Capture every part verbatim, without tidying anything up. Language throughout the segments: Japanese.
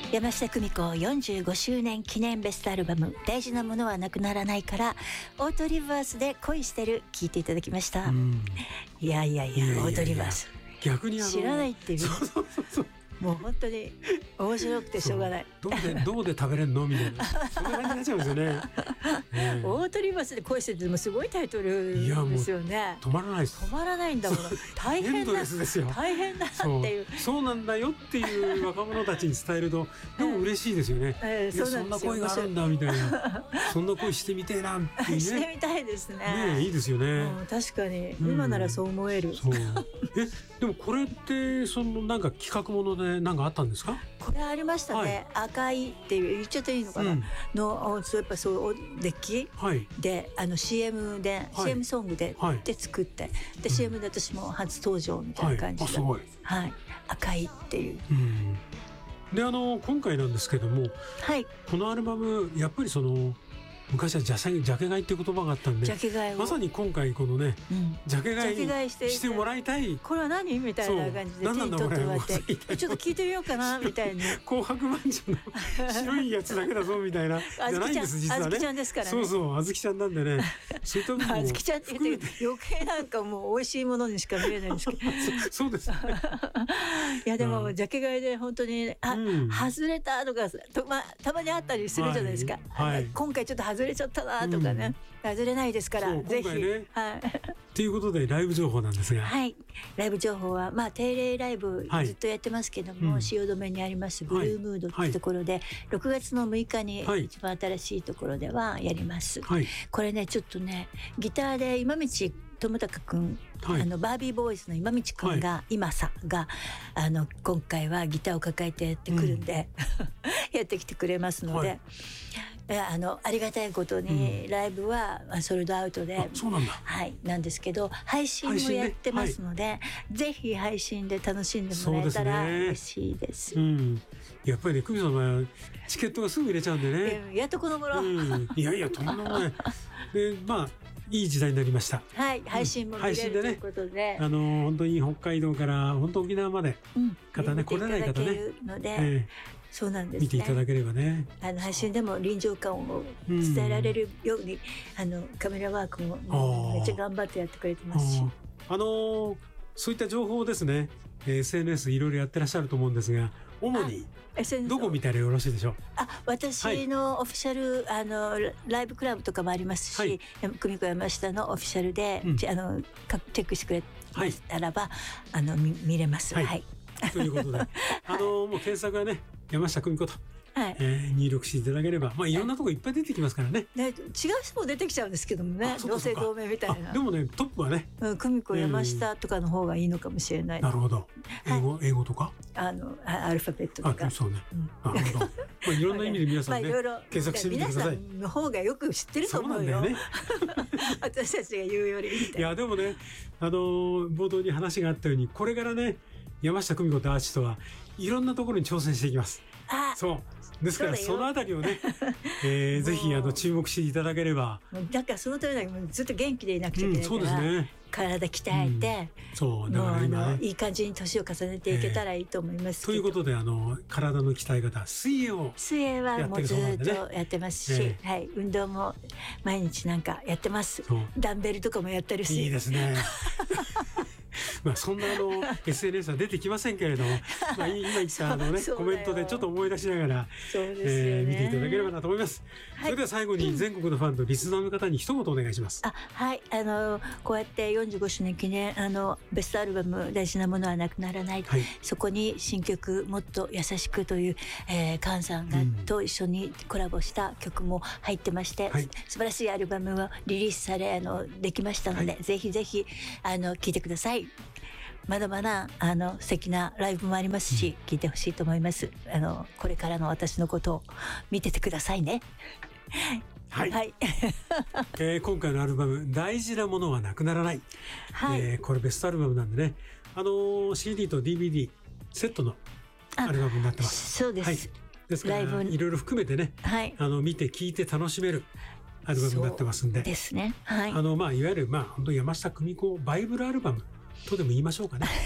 山下久美子よんじゅうごしゅうねん記念ベストアルバム大事なものはなくならないからオートリバースで恋してる聞いていただきました。いやいやいや、オートリバース逆にあの知らないっていう。 そうそうそうそう、 もう本当に面白くてしょうがない。 どうでどうで食べれんのみたいな、そんな感じになっちゃうんですよね。ねオートリバースで恋しててもすごいタイトルですよね。 止まらないです。 止まらないんだもん。大変だ。大変だっていう。 そう、そうなんだよっていう若者たちに伝えるとでも嬉しいですよね。 えー、 いや、そんな恋があるんだみたいな、そんな恋してみてえなっていうね。 してみたいですね。 ね、いいですよね。 うん、確かに、うん、今ならそう思える。 そう。え、でもこれってそのなんか企画ものでなんかあったんですか？ これありましたね。はい、赤いっていう言っちゃっていいのかな、うん、のそうやっぱそうデッキ、はい、であの シーエム で、はい、シーエム ソングで、はい、で作ってで、うん、シーエム で私も初登場みたいな感じで、はい、はい、赤いっていう。うん、 であの今回なんですけども、はい、このアルバムやっぱりその昔はジャケジャケ買いっていう言葉があったんで、まさに今回このね、うん、ジャケ買いして、してもらいたい。 これは何みたいな感じで手に取ってもらってちょっと聞いてみようかなみたいに紅白まんじゅうの白いやつだけだぞみたいなじゃないんです実はね。 あずきちゃんですからね。 そうそう、あずきちゃんなんでね、そういった部分もあずきちゃんって言って余計なんかもう美味しいものにしか見えないんですけどそうですね。 いやでもジャケ買いで本当にあ、うん、外れたとかと、まあ、たまにあったりするじゃないですか、はいはい、今回ちょっと外れちゃったなとかね、うん、外れないですからぜひ、ね、はい。 ということでライブ情報なんですが、 はい、ライブ情報はまあ定例ライブずっとやってますけども、はい、汐留にありますブルームードっていうところで、はい、ろくがつのむいかに一番新しいところではやります、はい、これねちょっとねギターで今道友高くん、はい、あのバービーボーイズの今道くんが、はい、今さがあの今回はギターを抱えてやってくるんで、うん、やってきてくれますので、はいあのありがたいことに、うん、ライブはソールドアウトで、 そうなんだ、 はい、なんですけど配信もやってますので、ね、はい、ぜひ配信で楽しんでもらえたら嬉しいです。 うん、やっぱりね久美さんはチケットがすぐ入れちゃうんでね、 やっとこの頃、 うん、いやいやとんでもないで、まあいい時代になりました。 はい、配信も見れる、うん、ということで、ね、 あの本当に北海道から本当沖縄まで、うん、方ね来れない方ね、 ので、えーそうなんですね、 見ていただければね、 あの配信でも臨場感を伝えられるように、うん、あのカメラワークもめっちゃ頑張ってやってくれてますし、 あ、あのー、そういった情報をですね エスエヌエス いろいろやってらっしゃると思うんですが、主にどこ見たらよろしいでしょう？ あ、私のオフィシャル、はい、あのライブクラブとかもありますし、はい、久美子山下のオフィシャルで、うん、あのチェックしてくれたらば、はい、あの 見, 見れます。はい、はい、 ということで、あのもう検索はね山下久美子と、はい、えー、入力していただければ、まあいろんなとこいっぱい出てきますからね。 ね、違う人も出てきちゃうんですけどもね、同姓同名みたいな。 でもねトップはね、 うん、久美子山下とかの方がいいのかもしれない。 なるほど。英語、はい、英語とか？ あのアルファベットとか。 あ、そうね。うん、なるほど。まあいろんな意味で皆さんね、まあ、検索してみてください。 皆さんの方がよく知ってると思うよ。そうなんだよね。私たちが言うよりみたいな。 いやでもね、あのー、冒頭に話があったようにこれからね。山下久美子とアーティストはいろんなところに挑戦していきます。そうですからそのあたりをね、えー、ぜひあの注目していただければ。 だからそのためにはずっと元気でいなくちゃいけないから、うん、そうですね、体鍛えて、 うん、そうだから今、ね、 あのいい感じに年を重ねていけたらいいと思いますけど、 えー、ということであの体の鍛え方水泳を水泳はもうずっとやってますし、えーはい、運動も毎日なんかやってます。ダンベルとかもやってるし。 いいですね。まあそんなあの エスエヌエス は出てきませんけれども、まあ今言ったあのねコメントでちょっと思い出しながら、えー、見ていただければなと思います。はい、それでは最後に全国のファンとリスナーの方に一言お願いします。 あ、はい、あのこうやってよんじゅうごしゅうねん記念あのベストアルバム大事なものはなくならない、はい、そこに新曲もっと優しくという、えー、菅さんが、うん、と一緒にコラボした曲も入ってまして、はい、素晴らしいアルバムをリリースされあのできましたので、はい、ぜひぜひあの聴いてください。まだまだあの素敵なライブもありますし、聞いてほしいと思います。あのこれからの私のことを見ててくださいね。 はい、はい。えー、今回のアルバム大事なものはなくならない、はい、えー、これベストアルバムなんでね、あのー、シーディー と ディーブイディー セットのアルバムになってます。 そうです、はい、 ですからいろいろ含めてね、はい、あの見て聞いて楽しめるアルバムになってますんで、 そうですね、はい、 あのまあいわゆるまあ本当山下久美子バイブルアルバムとでも言いましょうかね。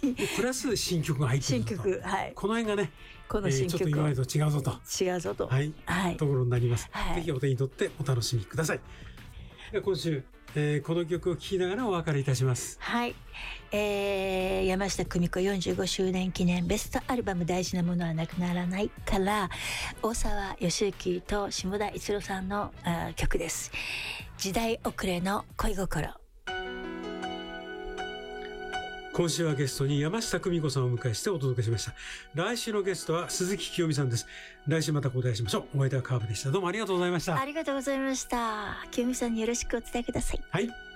プラス新曲が入ってると。 新曲、はい。 この辺がね、 この新曲、 えー、ちょっと今までと違うぞと。 違うぞと。 はい。はい、ところになります。はい、ぜひお手に取ってお楽しみください。では今週、えー、この曲を聴きながらお別れいたします。 はい、えー、山下久美子よんじゅうごしゅうねん記念ベストアルバム大事なものはなくならないから大沢良之と下田一郎さんのあ曲です。時代遅れの恋心。 今週はゲストに山下久美子さんをお迎えしてお届けしました。来週のゲストは鈴木清美さんです。来週また交代しましょう。お相手はカーブでした。どうもありがとうございました。 ありがとうございました。清美さんによろしくお伝えください。 はい。